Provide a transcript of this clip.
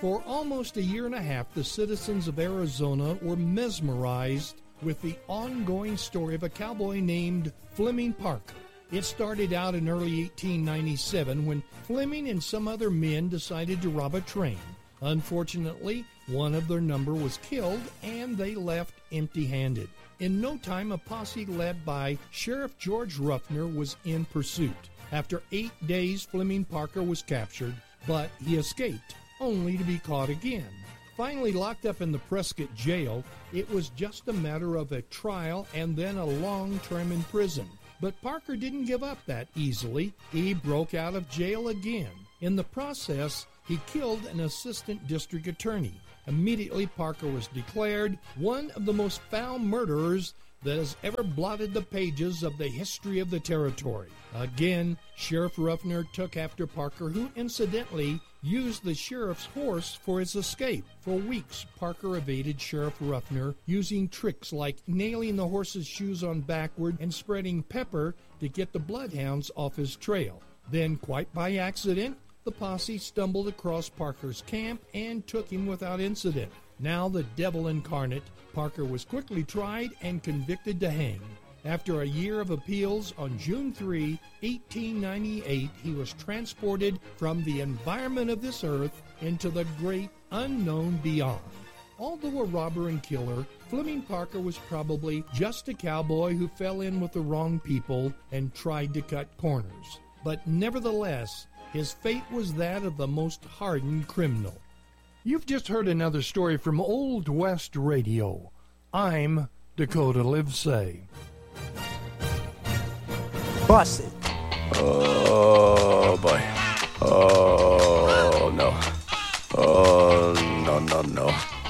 For almost a year and a half, the citizens of Arizona were mesmerized with the ongoing story of a cowboy named Fleming Parker. It started out in early 1897 when Fleming and some other men decided to rob a train. Unfortunately, one of their number was killed and they left empty-handed. In no time, a posse led by Sheriff George Ruffner was in pursuit. After 8 days, Fleming Parker was captured, but he escaped, only to be caught again. Finally locked up in the Prescott jail, it was just a matter of a trial and then a long term in prison. But Parker didn't give up that easily. He broke out of jail again. In the process, he killed an assistant district attorney. Immediately, Parker was declared one of the most foul murderers that has ever blotted the pages of the history of the territory. Again, Sheriff Ruffner took after Parker, who incidentally used the sheriff's horse for his escape. For weeks, Parker evaded Sheriff Ruffner using tricks like nailing the horse's shoes on backward and spreading pepper to get the bloodhounds off his trail. Then, quite by accident, the posse stumbled across Parker's camp and took him without incident. Now the devil incarnate, Parker was quickly tried and convicted to hang. After a year of appeals, on June 3, 1898, he was transported from the environment of this earth into the great unknown beyond. Although a robber and killer, Fleming Parker was probably just a cowboy who fell in with the wrong people and tried to cut corners. But nevertheless, his fate was that of the most hardened criminal. You've just heard another story from Old West Radio. I'm Dakota Livesay. Bust it. Oh, boy. Oh, no. Oh, no.